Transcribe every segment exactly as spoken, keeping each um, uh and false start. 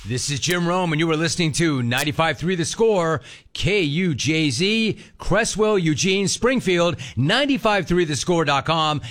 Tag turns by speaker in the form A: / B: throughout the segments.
A: This is Jim Rome, and you are listening to ninety-five point three The Score, K U J Z, Cresswell, Eugene, Springfield, ninety-five point three the score dot com.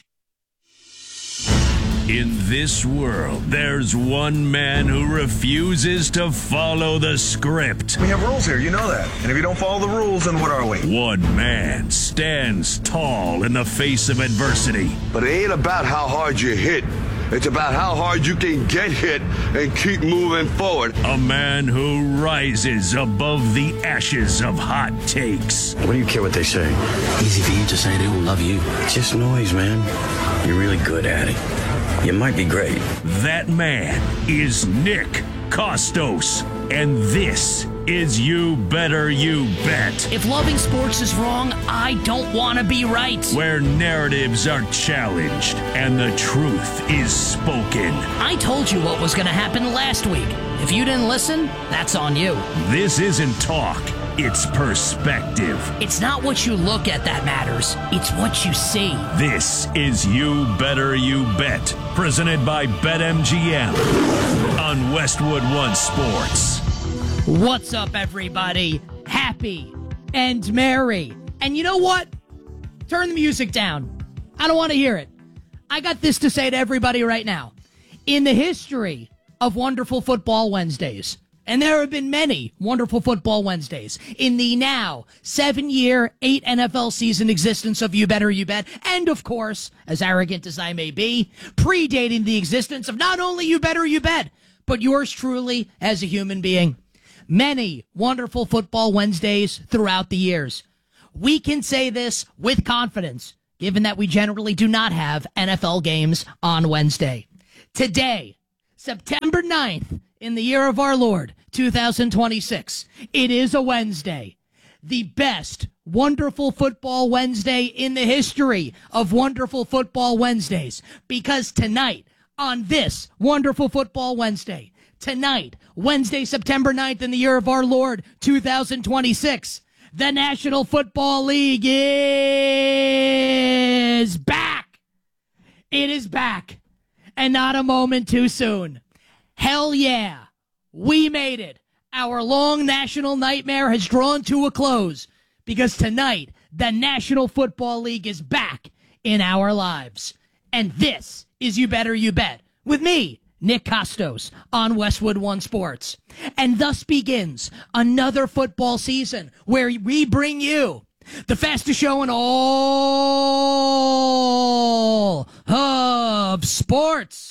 B: In this world, there's one man who refuses to follow the script.
C: We have rules here, you know that. And if you don't follow the rules, then what are we?
B: One man stands tall in the face of adversity.
D: But it ain't about how hard you hit. It's about how hard you can get hit and keep moving forward.
B: A man who rises above the ashes of hot takes.
E: What do you care what they say? Easy for you to say they don't love you. Just noise, man. You're really good at it. You might be great.
B: That man is Nick Kostos. And this is You Better You Bet.
F: If loving sports is wrong, I don't want to be right.
B: Where narratives are challenged and the truth is spoken.
F: I told you what was going to happen last week. If you didn't listen, that's on you.
B: This isn't talk. It's perspective.
F: It's not what you look at that matters. It's what you see.
B: This is You Better You Bet, presented by BetMGM on Westwood One Sports.
F: What's up, everybody? Happy and merry. And you know what? Turn the music down. I don't want to hear it. I got this to say to everybody right now. In the history of Wonderful Football Wednesdays, and there have been many Wonderful Football Wednesdays in the now seven-year, eight N F L season existence of You Better You Bet, and of course, as arrogant as I may be, predating the existence of not only You Better You Bet, but yours truly as a human being. Many Wonderful Football Wednesdays throughout the years. We can say this with confidence, given that we generally do not have N F L games on Wednesday. Today, September ninth, in the year of our Lord, two thousand twenty-six, it is a Wednesday. The best Wonderful Football Wednesday in the history of Wonderful Football Wednesdays. Because tonight, on this Wonderful Football Wednesday, tonight, Wednesday, September ninth, in the year of our Lord, two thousand twenty-six, the National Football League is back. It is back. And not a moment too soon. Hell yeah, we made it. Our long national nightmare has drawn to a close because tonight, the National Football League is back in our lives. And this is You Better You Bet with me, Nick Kostos, on Westwood One Sports. And thus begins another football season where we bring you the fastest show in all of sports.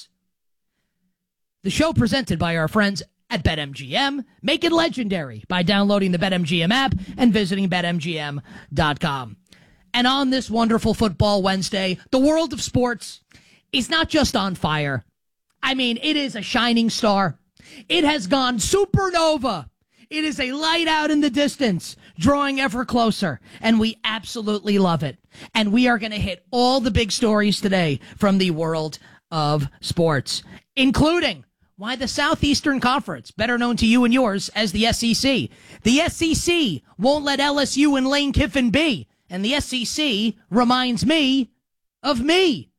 F: The show presented by our friends at BetMGM. Make it legendary by downloading the BetMGM app and visiting Bet M G M dot com. And on this Wonderful Football Wednesday, the world of sports is not just on fire. I mean, it is a shining star. It has gone supernova. It is a light out in the distance, drawing ever closer, and we absolutely love it. And we are going to hit all the big stories today from the world of sports, including why the Southeastern Conference, better known to you and yours as the S E C, the S E C won't let L S U and Lane Kiffin be, and the S E C reminds me of me,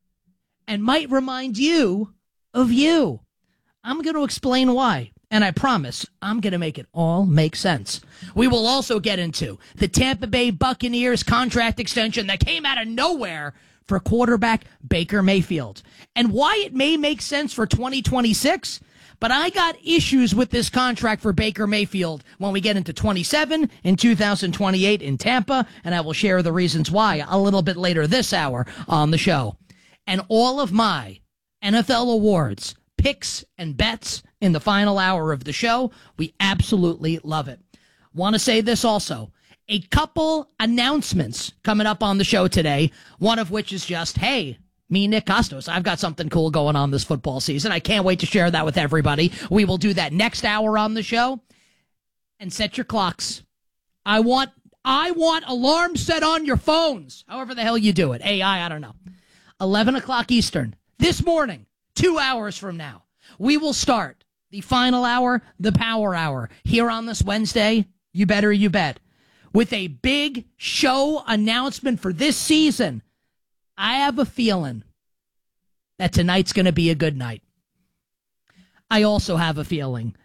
F: and might remind you of you. I'm going to explain why, and I promise I'm going to make it all make sense. We will also get into the Tampa Bay Buccaneers contract extension that came out of nowhere for quarterback Baker Mayfield, and why it may make sense for twenty twenty-six, but I got issues with this contract for Baker Mayfield when we get into twenty-seven and two thousand twenty-eight in Tampa, and I will share the reasons why a little bit later this hour on the show. And all of my N F L awards, picks, and bets in the final hour of the show. We absolutely love it. Want to say this also. A couple announcements coming up on the show today, one of which is just, hey, me, Nick Kostos, I've got something cool going on this football season. I can't wait to share that with everybody. We will do that next hour on the show. And set your clocks. I want I want alarms set on your phones, however the hell you do it. A I, I don't know. eleven o'clock Eastern, this morning, two hours from now, we will start the final hour, the power hour, here on this Wednesday, You Better You Bet, with a big show announcement for this season. I have a feeling that tonight's going to be a good night. I also have a feeling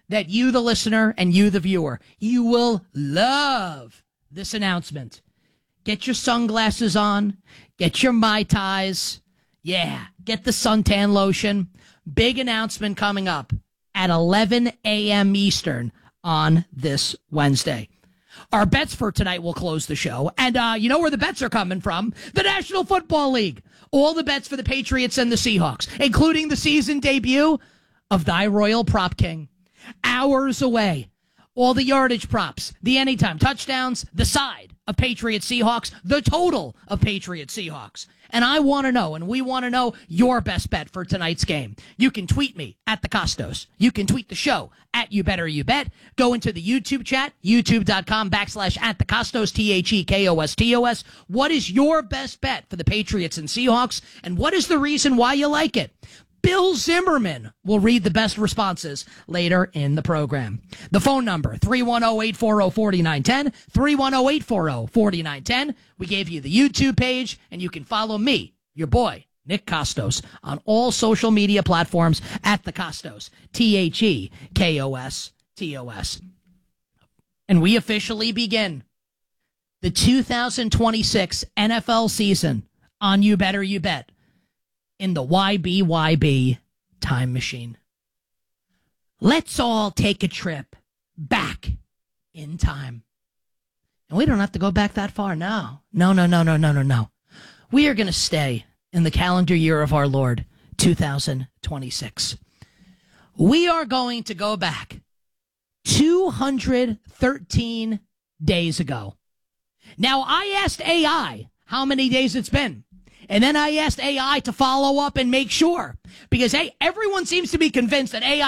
F: that you, the listener, and you, the viewer, you will love this announcement. Get your sunglasses on. Get your Mai Tais. Yeah, get the suntan lotion. Big announcement coming up at eleven a.m. Eastern on this Wednesday. Our bets for tonight will close the show. And uh, you know where the bets are coming from? The National Football League. All the bets for the Patriots and the Seahawks, including the season debut of Thy Royal Prop King. Hours away. All the yardage props, the anytime touchdowns, the side of Patriots Seahawks, the total of Patriots Seahawks. And I want to know, and we want to know your best bet for tonight's game. You can tweet me at the Costos. You can tweet the show at You Better You Bet. Go into the YouTube chat, youtube.com backslash at the Costos, T H E K O S T O S. What is your best bet for the Patriots and Seahawks? And what is the reason why you like it? Bill Zimmerman will read the best responses later in the program. The phone number, three one zero, eight four zero, four nine one zero, three one zero, eight four zero, four nine one zero. We gave you the YouTube page, and you can follow me, your boy, Nick Costos, on all social media platforms at the Costos, T H E K O S T O S. And we officially begin the two thousand twenty-six N F L season on You Better You Bet in the Y B Y B time machine. Let's all take a trip back in time. And we don't have to go back that far now. No, no, no, no, no, no, no. We are going to stay in the calendar year of our Lord, two thousand twenty-six. We are going to go back two hundred thirteen days ago. Now, I asked A I how many days it's been. And then I asked A I to follow up and make sure. Because, hey, everyone seems to be convinced that A I